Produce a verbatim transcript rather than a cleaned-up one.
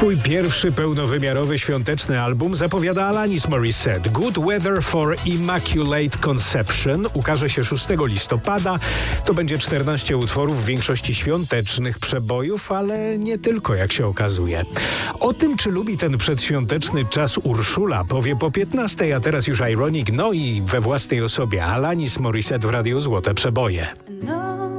Swój pierwszy pełnowymiarowy świąteczny album zapowiada Alanis Morissette. Good Weather for Immaculate Conception ukaże się szóstego listopada. To będzie czternaście utworów, w większości świątecznych przebojów, ale nie tylko, jak się okazuje. O tym, czy lubi ten przedświąteczny czas, Urszula powie po piętnastej, a teraz już Ironic, no i we własnej osobie Alanis Morissette w Radiu Złote Przeboje. No.